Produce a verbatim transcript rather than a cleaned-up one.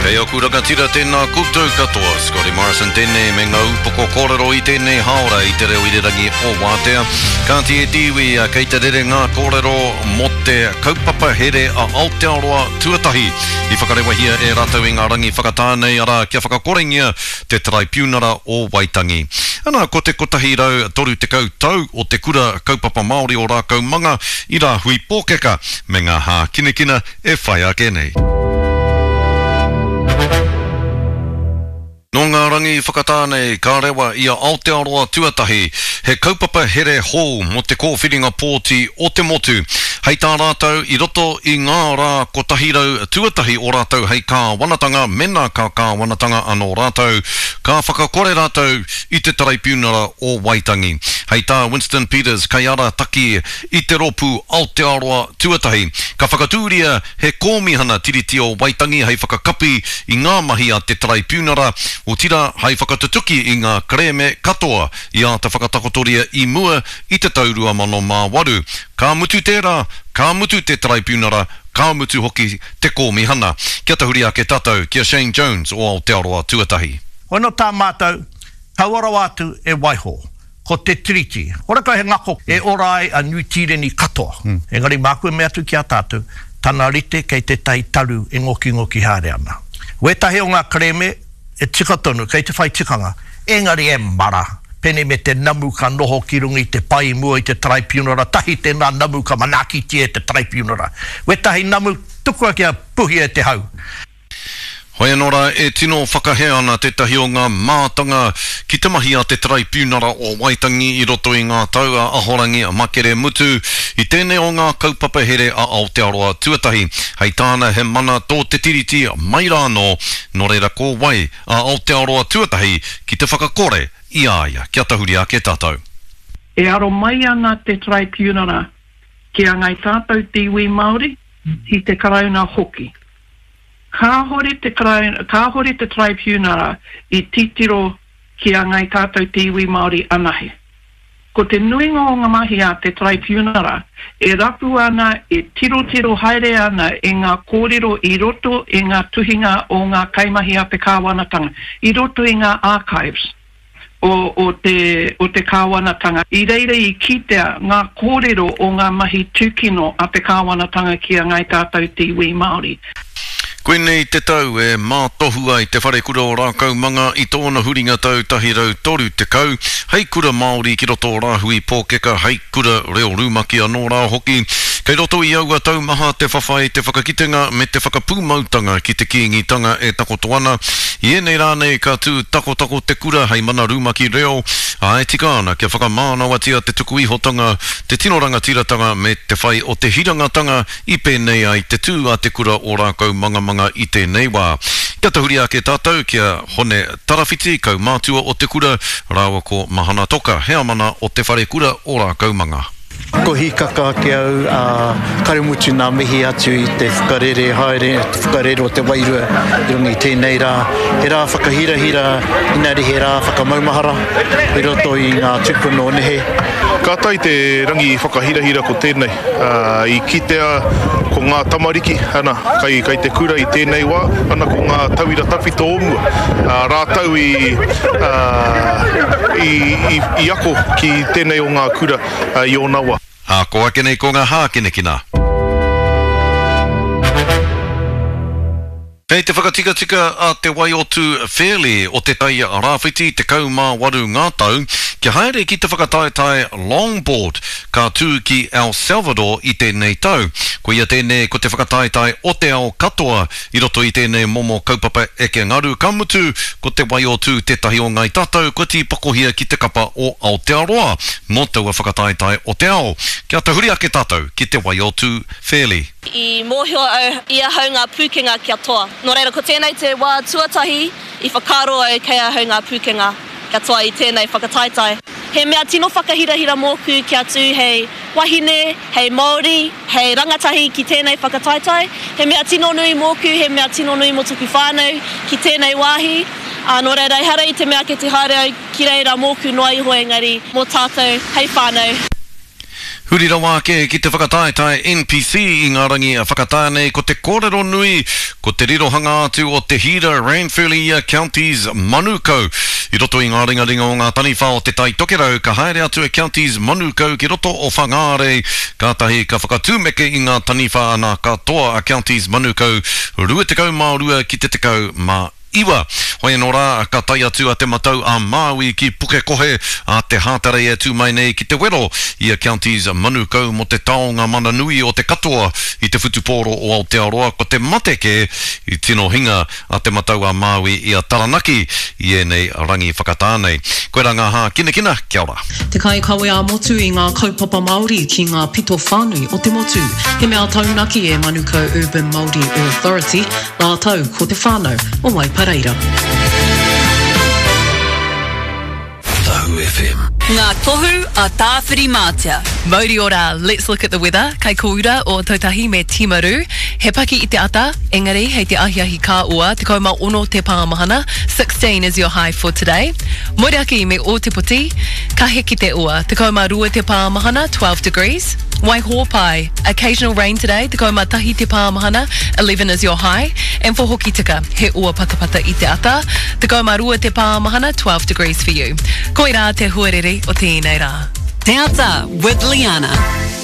Hei o kuranga tira tēnā koutou katoa, Scotty Morrison tēnei me ngā upoko kōrero i tēnei haora i te reo i rerangi o Wātea. Kāti e tiwi a kei te rere ngā kōrero mo te kaupapa here a Aotearoa tuatahi. I whakarewahia e rātau i ngā rangi whakatānei ara kia whakakorengia te tribunara o Waitangi. Ana ko te kotahi rau toru te koutou o te kura kaupapa Māori o rākau manga i rā hui pōkeka me ngā hā kinekina e whai ake nei. No ngā rangi whakatānei ka rewa i a Aotearoa tuatahi, he kaupapa here hou mo te kōwhiringa pōti o te motu. Hei tā rātau i roto i ngā rā kotahi rau tuatahi o rātau hei kā wanatanga, mena ka kā wanatanga anō rātau, ka whakakore rātau i te tribunara o Waitangi. Hei tā Winston Peters kai ara taki i te ropu Aotearoa tuatahi. Ka whakatūria he kōmihana tiriti o Waitangi hei whakakapi i ngā mahi a te tribunara o tira hei whakatutuki i ngā kreme katoa i a te whakatakotoria i mua i te taurua mano mā waru. Ka mutu tērā, ka mutu te tribunara, ka mutu hoki te kōmihana. Kia tahuri ake tātou, kia Shane Jones o Aotearoa tuatahi. Oino tā mātou, hauara wātu e waiho, ko te tiriti. Horaka he ngako e orai a New Tireni katoa. Mm. Engari mākue mea tu ki a tātou, tana rite kei te tai taru e ngoki ngoki haere ana. Wetahe o ngā kreme, e tika tonu, kei te whai tikanga, engari e mara, pene me te namu ka noho ki rungi te pai mua i te tribunara, tahi te nā namu ka manaki tia te tribunara. Wetahi namu tukua kia puhi e te hau. Hoi anora e tino whakahea ana te tahi o ngā mātanga ki te mahi a te tribunara o Waitangi i roto i ngā taua ahorangi a makere mutu i tēnei o ngā kaupapa here a Aotearoa tuatahi. Hei tāna he mana tō te tiriti mai rāno no reira ko wai a Aotearoa tuatahi ki te whakakore i aia. Kia tahuri ake tātou. E aro mai ana te tribunara ki a ngai tātou te iwi Māori i te karauna hoki. Ka hori te, ka hori te tribunara i titiro ki a ngai tātou te iwi Māori anahe. Ko te nuinga o ngā mahi a te tribunara, e rapu ana, e tiro tiro haere ana e ngā kōrero i roto e ngā tuhinga o ngā kaimahi a te kāwanatanga, i roto i ngā archives o, o, te, o te kāwanatanga. I reire i kitea ngā kōrero o ngā mahi tūkino a te kāwanatanga ki a ngai tātou te iwi Māori. Koenei te tau e mā tohua i te whare kura o rākau manga i tōna huringa tau tahi rau toru te kau. Hei kura Māori ki roto o rāhui pōkeka, hei kura reo rūmaki anō rā hoki. Kei roto i aua tau maha te whawhai, te whakakitenga me te whakapūmautanga ki te kiingitanga e takoto ana. I enei rānei ka tū tako tako te kura hei mana rūmaki reo. A e tika ana kia whakamānawa tia te tuku ihotanga, te tinoranga tiratanga me te whai o te hirangatanga i pēnei ai te tū a te kura o rākau manga manga i tēnei wā. Kia tahuri ake tātou kia hone tarawhiti kau mātua o te kura, rāua ko mahana toka, hea mana o te whare kura o rākau manga. Ko hikaka ke au uh, karemutu nā mihi atu i te whakarere haere, te whakarere o te wairua i rungi tēnei rā. He rā whakahirahira, inari he rā whakamaumahara, i roto i ngā tupuno nehe. Ka tai te rangi whakahirahira ko tēnei, uh, i kitea ko ngā tamariki, ana, kai, kai te kura i tēnei wā, ana ko ngā tauira tawhito omua, uh, rātau i, uh, i, i, i ako ki tēnei o ngā kura uh, i o nawa. A ko ake nei ko ngā hākinekina. Kei te whakatika-tika a te Waiotu Fairley o te tai a rāwhiti te kau mā waru ngā tau, kia haere ki te whakataetai longboard ka tū ki El Salvador i tēnei tau. Ko ia tēnei ko te whakataetai o te ao katoa i roto i tēnei momo kaupapa eke ngaru ka mutu ko te Waiotu tētahi o ngai tātou ko ti pakohia ki te kapa o Aotearoa no taua whakataetai o te ao. Kia tahuri ake tātou ki te Waiotu Fairley. I mōhio au i ahau ngā pūkenga kia toa. Nō reira, ko tēnei te wā tuatahi i whakaro au kei ahau ngā pūkenga kia toa i tēnei whakataetai. He mea tino whakahirahira mōku kia tū hei wahine, hei Māori, hei rangatahi ki tēnei whakataetai. He mea tino nui mōku, he mea tino nui mo tuku whānau ki tēnei wāhi. A nō reira, hara i te mea ke te haere au ki reira mōku noa iho engari mō tātou hei whānau. Hurira wāke ki te whakataetai N P C I ngā rangi a whakatāe nei ko te kōrero nui, ko te rirohanga atu o te hira Ranfurly Counties Manukau. I roto i ngā ringa ringa o ngā taniwha o te tai tokerau, ka haere atu e Counties Manukau ki roto o whangāre, kātahi ka whakatūmeke i ngā taniwha ana katoa a Counties Manukau, rua tekau mā rua ki te tekau mā iwa. Hoi anō rā, ka tai atu a te matau a Māui ki puke kohe a te hātarei e tū mai nei ki te wero i a Counties Manukau mo te taonga mana nui o te katoa i te whutupōro o Aotearoa ko te mateke i tino hinga a te matau a Māui i a Taranaki i e nei rangi whakatānei. Koe rā ngā hā, kina kina, kia ora. Te kai kawe a motu i ngā kaupapa Māori ki ngā pito whānui o te motu. He mea taunaki e Manukau Urban Māori Authority, la tau ko te whānau o Waipa Reira. Tahu F M. Ngā tohu a tāwhiri mātia. Mauri ora, let's look at the weather. Kai koura o Tautahi me Timaru. He paki i te ata, engari hei te ahiahi ka ua, te kauma ono te pāmahana. sixteen is your high for today. Moereaki me o te puti, ka he ki te ua, te kauma rua te pāmahana, twelve degrees. Waihopai, occasional rain today, te kauma tahi te pāmahana, eleven is your high. And for Hokitika, he ua patapata i te ata, te kauma rua te pāmahana, twelve degrees for you. Koe rā te huarere o tēnei rā. Te Ata with Liana.